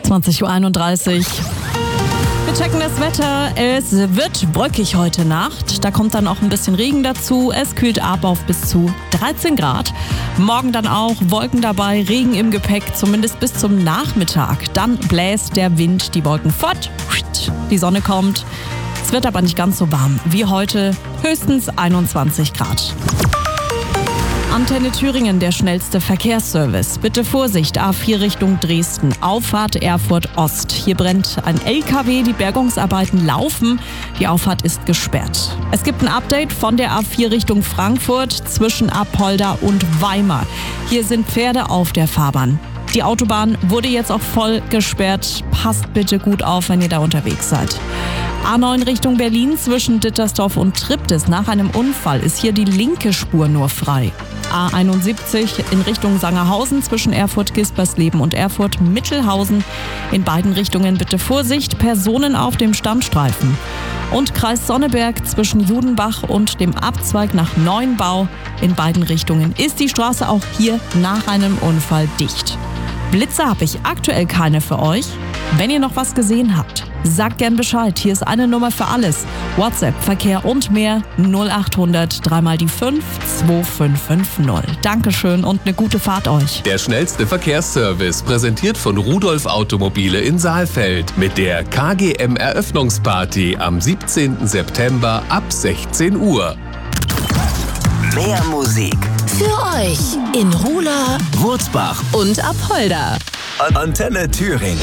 20:31 Uhr. Wir checken das Wetter. Es wird wolkig heute Nacht. Da kommt dann auch ein bisschen Regen dazu. Es kühlt ab auf bis zu 13 Grad. Morgen dann auch Wolken dabei, Regen im Gepäck, zumindest bis zum Nachmittag. Dann bläst der Wind die Wolken fort. Die Sonne kommt. Es wird aber nicht ganz so warm wie heute. Höchstens 21 Grad. Antenne Thüringen, der schnellste Verkehrsservice. Bitte Vorsicht, A4 Richtung Dresden, Auffahrt Erfurt Ost. Hier brennt ein LKW, die Bergungsarbeiten laufen. Die Auffahrt ist gesperrt. Es gibt ein Update von der A4 Richtung Frankfurt zwischen Apolda und Weimar. Hier sind Pferde auf der Fahrbahn. Die Autobahn wurde jetzt auch voll gesperrt. Passt bitte gut auf, wenn ihr da unterwegs seid. A9 Richtung Berlin zwischen Dittersdorf und Triptis. Nach einem Unfall ist hier die linke Spur nur frei. A71 in Richtung Sangerhausen zwischen Erfurt-Gispersleben und Erfurt-Mittelhausen. In beiden Richtungen bitte Vorsicht, Personen auf dem Standstreifen. Und Kreis Sonneberg zwischen Judenbach und dem Abzweig nach Neuenbau. In beiden Richtungen ist die Straße auch hier nach einem Unfall dicht. Blitze habe ich aktuell keine für euch. Wenn ihr noch was gesehen habt, sagt gern Bescheid. Hier ist eine Nummer für alles. WhatsApp, Verkehr und mehr 0800 3 mal die 5 2550. Dankeschön und eine gute Fahrt euch. Der schnellste Verkehrsservice, präsentiert von Rudolf Automobile in Saalfeld mit der KGM Eröffnungsparty am 17. September ab 16 Uhr. Mehr Musik für euch in Rula, Wurzbach und Apolda. Antenne Thüringen.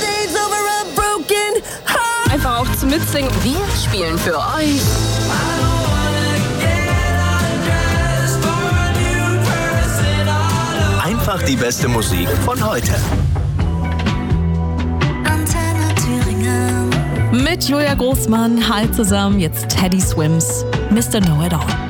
Einfach auch zum Mitsingen. Wir spielen für euch einfach die beste Musik von heute. Antenne Thüringen. Mit Julia Großmann, hi zusammen, jetzt Teddy Swims, Mr. Know It All.